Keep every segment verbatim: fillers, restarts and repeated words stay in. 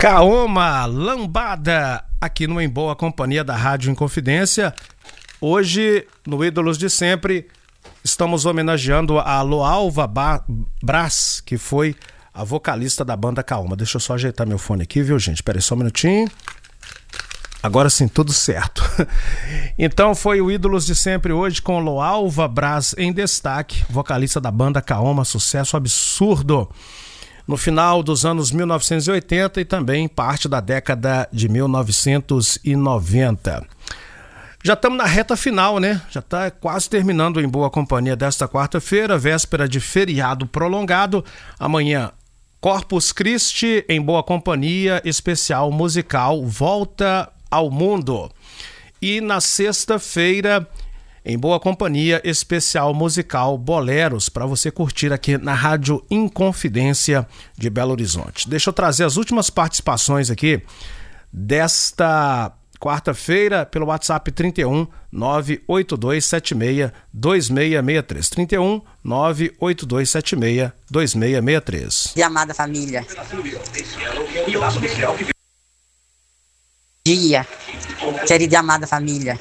Kaoma, Lambada, aqui no Em Boa Companhia da Rádio Inconfidência. Hoje, no Ídolos de Sempre, estamos homenageando a Loalva Braz, que foi a vocalista da banda Kaoma. Deixa eu só ajeitar meu fone aqui, viu, gente? Espera aí só um minutinho. Agora sim, tudo certo. Então foi o Ídolos de Sempre hoje com Loalva Braz em destaque, vocalista da banda Kaoma, sucesso absurdo no final dos anos mil novecentos e oitenta e também parte da década de mil novecentos e noventa. Já estamos na reta final, né? Já está quase terminando Em Boa Companhia desta quarta-feira, véspera de feriado prolongado. Amanhã, Corpus Christi, Em Boa Companhia, especial musical Volta ao Mundo. E na sexta-feira, Em Boa Companhia, especial musical Boleros, para você curtir aqui na Rádio Inconfidência de Belo Horizonte. Deixa eu trazer as últimas participações aqui desta quarta-feira pelo WhatsApp trinta e um, nove oito dois sete seis, dois seis seis três. trinta e um, nove oito dois sete seis, dois seis seis três. E amada família. Dia, querida e amada família.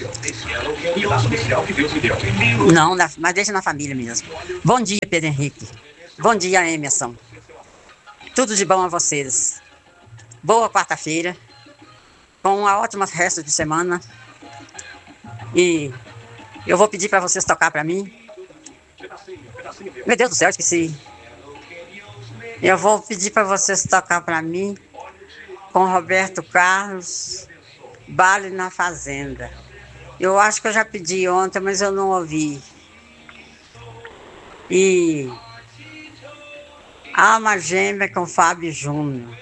Não, mas deixa na família mesmo. Bom dia, Pedro Henrique. Bom dia, Emerson. Tudo de bom a vocês. Boa quarta-feira. Com uma ótima resto de semana. E eu vou pedir para vocês tocar para mim. Meu Deus do céu, esqueci. Eu vou pedir para vocês tocar para mim com Roberto Carlos, Baile na Fazenda. Eu acho que eu já pedi ontem, mas eu não ouvi. E Alma Gêmea com Fábio Júnior.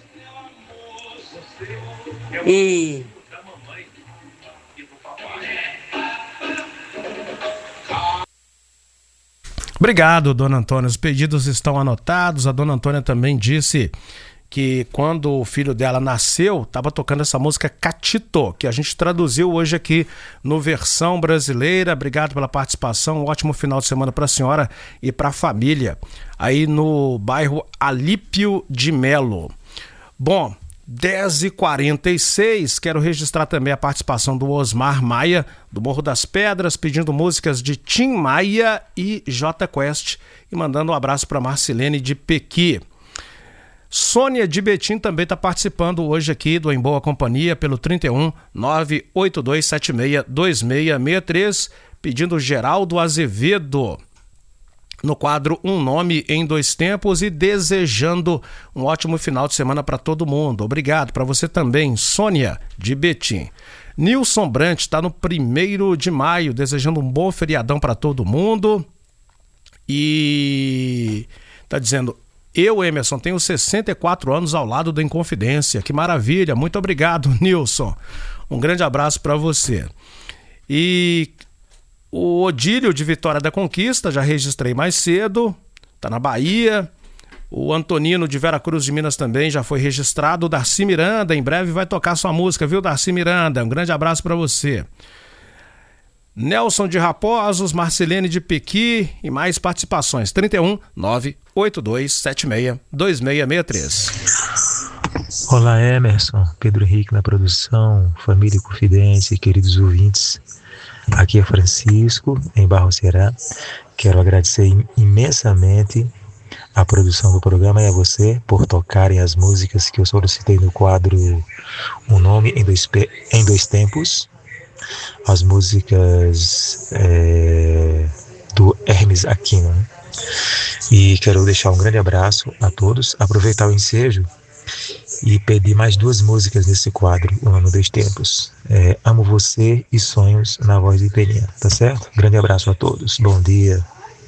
E obrigado, dona Antônia. Os pedidos estão anotados. A dona Antônia também disse que quando o filho dela nasceu, estava tocando essa música Catito, que a gente traduziu hoje aqui no Versão Brasileira. Obrigado pela participação, um ótimo final de semana para a senhora e para a família, aí no bairro Alípio de Melo. Bom, dez e quarenta e seis, quero registrar também a participação do Osmar Maia, do Morro das Pedras, pedindo músicas de Tim Maia e J Quest, e mandando um abraço para Marcilene de Pequi. Sônia de Betim também está participando hoje aqui do Em Boa Companhia pelo trinta e um, nove oito dois sete seis, dois seis seis três, pedindo Geraldo Azevedo no quadro Um Nome em Dois Tempos e desejando um ótimo final de semana para todo mundo. Obrigado para você também, Sônia de Betim. Nilson Brant está no primeiro de maio, desejando um bom feriadão para todo mundo e está dizendo: eu, Emerson, tenho sessenta e quatro anos ao lado da Inconfidência. Que maravilha, muito obrigado, Nilson. Um grande abraço para você. E o Odílio de Vitória da Conquista, já registrei mais cedo, tá na Bahia. O Antonino de Vera Cruz de Minas também já foi registrado. O Darcy Miranda, em breve vai tocar sua música, viu, Darcy Miranda? Um grande abraço para você. Nelson de Raposos, Marcelene de Pequi e mais participações. trinta e um, nove oito dois sete seis, dois seis seis três. Olá, Emerson, Pedro Henrique na produção, família e confidência, queridos ouvintes. Aqui é Francisco, em Barro Ceará. Quero agradecer imensamente a produção do programa e a você por tocarem as músicas que eu solicitei no quadro Um Nome em Dois, em dois Tempos. As músicas é, do Hermes Aquino, né? E quero deixar um grande abraço a todos, aproveitar o ensejo e pedir mais duas músicas nesse quadro, Um Ano Dois Tempos. É, Amo Você e Sonhos, na voz de Peninha, tá certo? Grande abraço a todos, bom dia.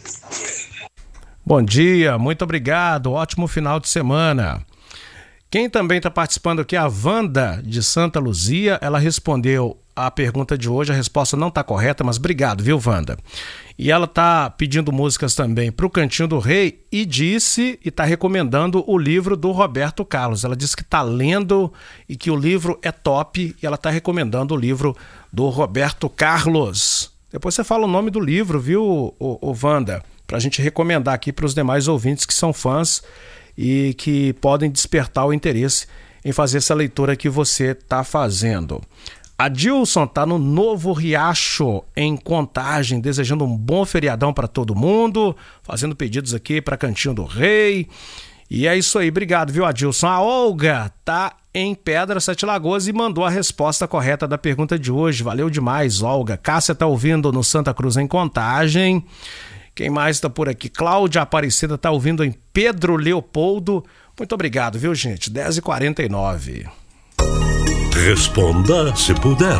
Bom dia, muito obrigado, ótimo final de semana. Quem também está participando aqui é a Wanda de Santa Luzia. Ela respondeu a pergunta de hoje, a resposta não está correta, mas obrigado, viu, Wanda? E ela está pedindo músicas também para o Cantinho do Rei e disse e está recomendando o livro do Roberto Carlos. Ela disse que está lendo e que o livro é top e ela está recomendando o livro do Roberto Carlos. Depois você fala o nome do livro, viu, o, o Wanda? Para a gente recomendar aqui para os demais ouvintes que são fãs e que podem despertar o interesse em fazer essa leitura que você está fazendo. Adilson está no Novo Riacho, em Contagem, desejando um bom feriadão para todo mundo, fazendo pedidos aqui para Cantinho do Rei. E é isso aí, obrigado, viu, Adilson? A Olga tá em Pedra, Sete Lagoas, e mandou a resposta correta da pergunta de hoje. Valeu demais, Olga. Cássia tá ouvindo no Santa Cruz, em Contagem. Quem mais tá por aqui? Cláudia Aparecida tá ouvindo em Pedro Leopoldo. Muito obrigado, viu, gente? dez e quarenta e nove. Responda se puder.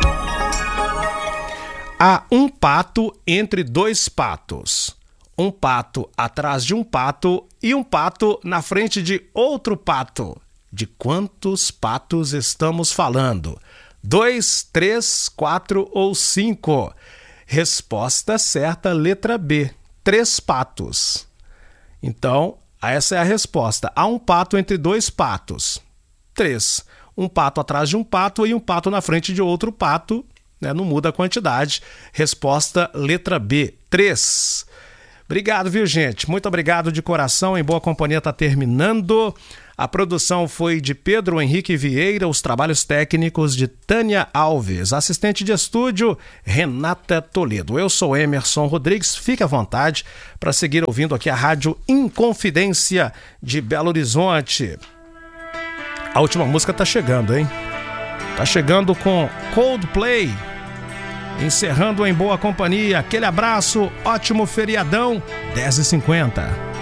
Há um pato entre dois patos. Um pato atrás de um pato e um pato na frente de outro pato. De quantos patos estamos falando? Dois, três, quatro ou cinco? Resposta certa, letra B. Três patos. Então, essa é a resposta. Há um pato entre dois patos. Três. Um pato atrás de um pato e um pato na frente de outro pato, né? Não muda a quantidade. Resposta letra B. Três. Obrigado, viu, gente? Muito obrigado de coração. Em Boa Companhia está terminando. A produção foi de Pedro Henrique Vieira, os trabalhos técnicos de Tânia Alves, assistente de estúdio Renata Toledo. Eu sou Emerson Rodrigues, fique à vontade para seguir ouvindo aqui a Rádio Inconfidência de Belo Horizonte. A última música tá chegando, hein? Tá chegando com Coldplay, encerrando em Boa Companhia. Aquele abraço, ótimo feriadão, dez e cinquenta.